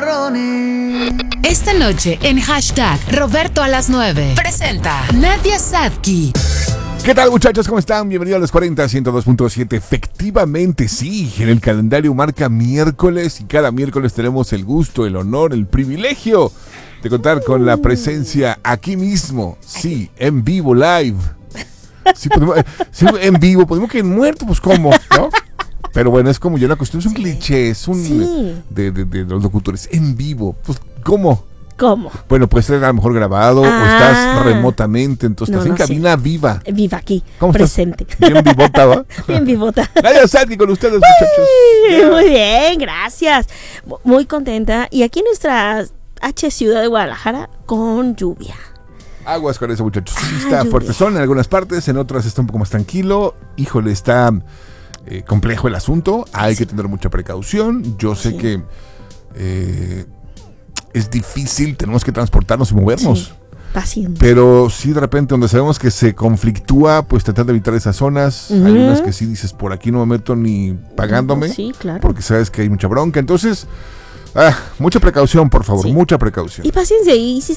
Esta noche en hashtag Roberto a las 9 presenta Nadia Sadki. ¿Qué tal, muchachos? ¿Cómo están? Bienvenidos a los 40 102.7. Efectivamente, sí, en el calendario marca miércoles y cada miércoles tenemos el gusto, el honor, el privilegio de contar con la presencia aquí mismo, sí, en vivo, live. Sí, en vivo, podemos que en muerto, pues cómo, ¿no? Pero bueno, es como ya una cuestión, es un cliché, es un de los locutores, en vivo, pues ¿cómo? ¿Cómo? Bueno, puede ser a lo mejor grabado o estás remotamente, entonces estás en cabina viva. Viva aquí, ¿Cómo presente. Estás? Bien vivota, ¿va? Bien vivota. Nadia Sadki con ustedes, muchachos. Muy bien, gracias. Muy contenta. Y aquí en nuestra H ciudad de Guadalajara, con lluvia. Aguas con eso, muchachos. Sí, está lluvia. fuerte son en algunas partes, en otras está un poco más tranquilo. Híjole, está complejo el asunto. Hay que tener mucha precaución. Yo sé que es difícil, tenemos que transportarnos y movernos. Sí, paciencia. Pero sí, de repente, donde sabemos que se conflictúa, pues tratar de evitar esas zonas. Hay unas que sí dices, por aquí no me meto ni pagándome. Sí, claro. Porque sabes que hay mucha bronca. Entonces, mucha precaución, por favor, mucha precaución. Y paciencia, y si